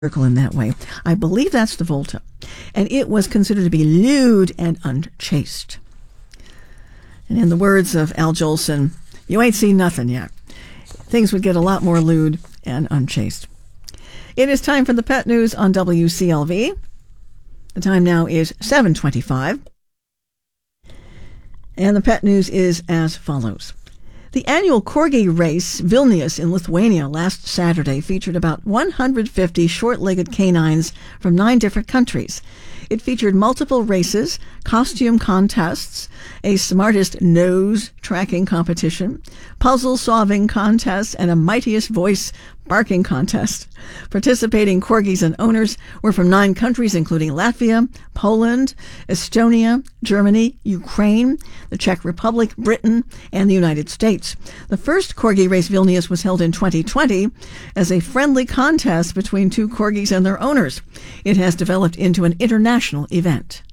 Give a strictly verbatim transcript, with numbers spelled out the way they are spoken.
in that way. I believe that's the Volta. And it was considered to be lewd and unchaste. And in the words of Al Jolson, you ain't seen nothing yet. Things would get a lot more lewd and unchaste. It is time for the pet news on W C L V. The time now is seven twenty-five. And the pet news is as follows. The annual Corgi race, Vilnius in Lithuania, last Saturday featured about one hundred fifty short-legged canines from nine different countries. It featured multiple races, costume contests, a smartest nose tracking competition, puzzle-solving contest, and a mightiest voice barking contest. Participating corgis and owners were from nine countries, including Latvia, Poland, Estonia, Germany, Ukraine, the Czech Republic, Britain, and the United States. The first Corgi race Vilnius was held in twenty twenty as a friendly contest between two corgis and their owners. It has developed into an international event.